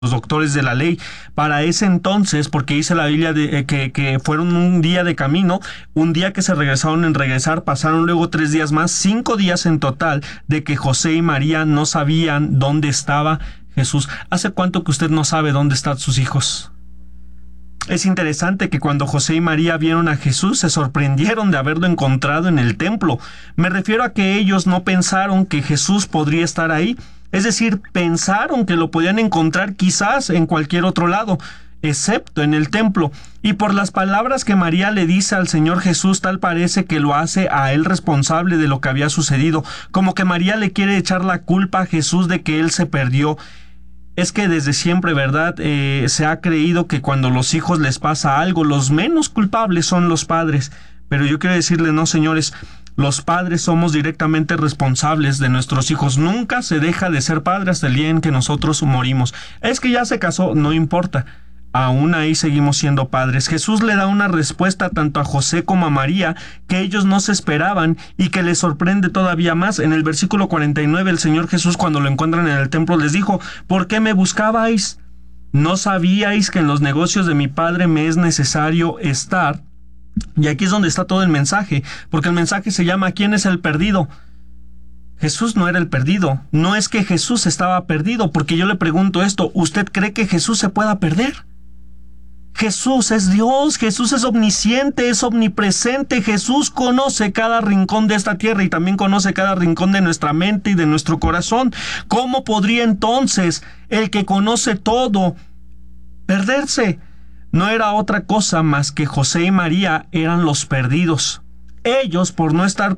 los doctores de la ley. Para ese entonces, porque dice la Biblia que fueron un día de camino, un día que se regresaron en regresar, pasaron luego 3 días más, 5 días en total de que José y María no sabían dónde estaba Jesús. ¿Hace cuánto que usted no sabe dónde están sus hijos? Es interesante que cuando José y María vieron a Jesús se sorprendieron de haberlo encontrado en el templo. Me refiero a que ellos no pensaron que Jesús podría estar ahí. Es decir, pensaron que lo podían encontrar quizás en cualquier otro lado, excepto en el templo. Y por las palabras que María le dice al Señor Jesús, tal parece que lo hace a él responsable de lo que había sucedido. Como que María le quiere echar la culpa a Jesús de que él se perdió. Es que desde siempre, ¿verdad? Se ha creído que cuando los hijos les pasa algo, los menos culpables son los padres. Pero yo quiero decirle, no, señores, los padres somos directamente responsables de nuestros hijos. Nunca se deja de ser padre hasta el día en que nosotros morimos. Es que ya se casó, no importa. Aún ahí seguimos siendo padres. Jesús le da una respuesta tanto a José como a María que ellos no se esperaban y que les sorprende todavía más. En el versículo 49, el Señor Jesús, cuando lo encuentran en el templo, les dijo: ¿por qué me buscabais? ¿No sabíais que en los negocios de mi Padre me es necesario estar? Y aquí es donde está todo el mensaje, porque el mensaje se llama ¿quién es el perdido? Jesús no era el perdido. No es que Jesús estaba perdido, porque yo le pregunto esto: ¿usted cree que Jesús se pueda perder? Jesús es Dios, Jesús es omnisciente, es omnipresente. Jesús conoce cada rincón de esta tierra y también conoce cada rincón de nuestra mente y de nuestro corazón. ¿Cómo podría entonces el que conoce todo perderse? No era otra cosa más que José y María eran los perdidos. Ellos por estar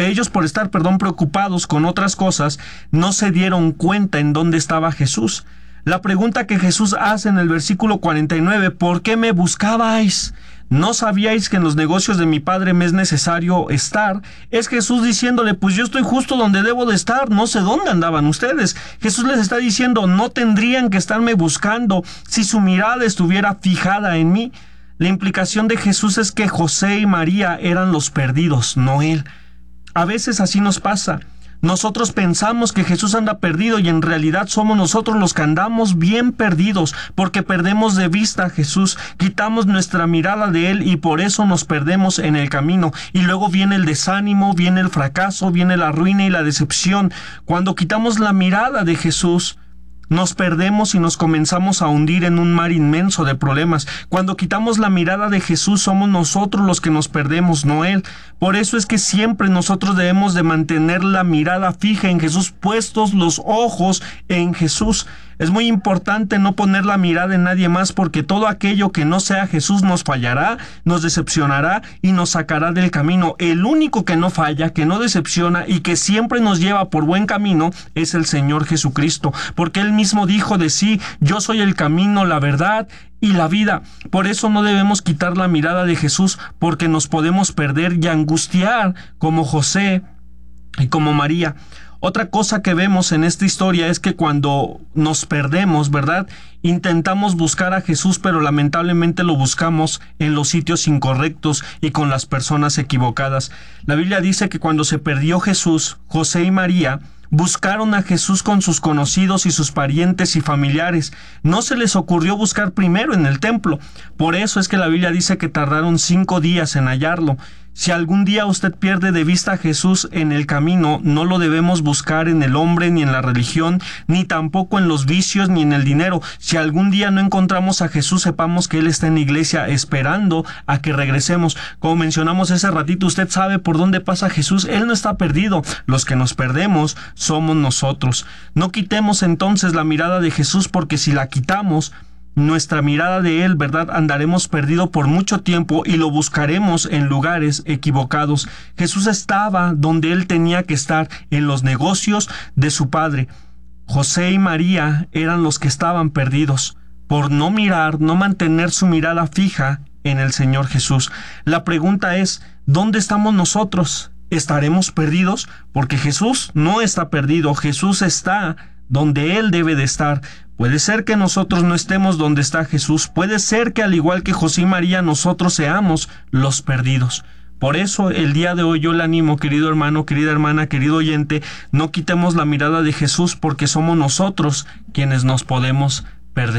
preocupados con otras cosas, no se dieron cuenta en dónde estaba Jesús. La pregunta que Jesús hace en el versículo 49, ¿por qué me buscabais? ¿No sabíais que en los negocios de mi Padre me es necesario estar? Es Jesús diciéndole, pues yo estoy justo donde debo de estar, no sé dónde andaban ustedes. Jesús les está diciendo, no tendrían que estarme buscando si su mirada estuviera fijada en mí. La implicación de Jesús es que José y María eran los perdidos, no él. A veces así nos pasa. Nosotros pensamos que Jesús anda perdido y en realidad somos nosotros los que andamos bien perdidos porque perdemos de vista a Jesús, quitamos nuestra mirada de Él y por eso nos perdemos en el camino. Y luego viene el desánimo, viene el fracaso, viene la ruina y la decepción. Cuando quitamos la mirada de Jesús, nos perdemos y nos comenzamos a hundir en un mar inmenso de problemas. Cuando quitamos la mirada de Jesús, somos nosotros los que nos perdemos, no Él. Por eso es que siempre nosotros debemos de mantener la mirada fija en Jesús, puestos los ojos en Jesús. Es muy importante no poner la mirada en nadie más porque todo aquello que no sea Jesús nos fallará, nos decepcionará y nos sacará del camino. El único que no falla, que no decepciona y que siempre nos lleva por buen camino es el Señor Jesucristo, porque Él mismo dijo de sí, yo soy el camino, la verdad y la vida. Por eso no debemos quitar la mirada de Jesús porque nos podemos perder y angustiar como José y como María. Otra cosa que vemos en esta historia es que cuando nos perdemos, ¿verdad? Intentamos buscar a Jesús, pero lamentablemente lo buscamos en los sitios incorrectos y con las personas equivocadas. La Biblia dice que cuando se perdió Jesús, José y María buscaron a Jesús con sus conocidos y sus parientes y familiares. No se les ocurrió buscar primero en el templo. Por eso es que la Biblia dice que tardaron 5 días en hallarlo. Si algún día usted pierde de vista a Jesús en el camino, no lo debemos buscar en el hombre, ni en la religión, ni tampoco en los vicios, ni en el dinero. Si algún día no encontramos a Jesús, sepamos que Él está en la iglesia esperando a que regresemos. Como mencionamos ese ratito, usted sabe por dónde pasa Jesús. Él no está perdido. Los que nos perdemos somos nosotros. No quitemos entonces la mirada de Jesús, porque si la quitamos, nuestra mirada de Él, ¿verdad? Andaremos perdidos por mucho tiempo y lo buscaremos en lugares equivocados. Jesús estaba donde Él tenía que estar, en los negocios de su Padre. José y María eran los que estaban perdidos por no mirar, no mantener su mirada fija en el Señor Jesús. La pregunta es, ¿dónde estamos nosotros? ¿Estaremos perdidos? Porque Jesús no está perdido. Jesús está donde Él debe de estar. Puede ser que nosotros no estemos donde está Jesús. Puede ser que al igual que José y María, nosotros seamos los perdidos. Por eso el día de hoy yo le animo, querido hermano, querida hermana, querido oyente, no quitemos la mirada de Jesús porque somos nosotros quienes nos podemos